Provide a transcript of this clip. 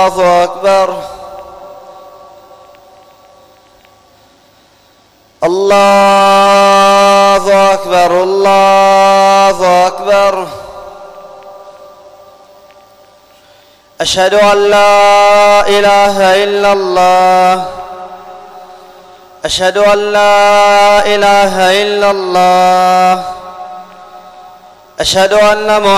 الله أكبر الله أكبر الله أكبر. أشهد أن لا إله إلا الله أشهد أن لا إله إلا الله أشهد أن